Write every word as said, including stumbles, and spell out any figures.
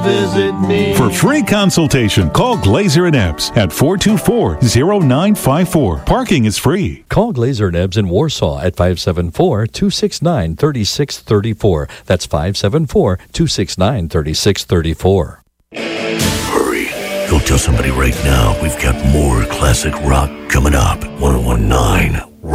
visit me. For free consultation, call Glazer and Ebbs at four two four, zero nine five four. Parking is free. Call Glazer and Ebbs in Warsaw at five seven four, two six nine, three six three four. That's five seven four, two six nine, three six three four. Hurry. Go tell somebody right now we've got more classic rock coming up. one oh one nine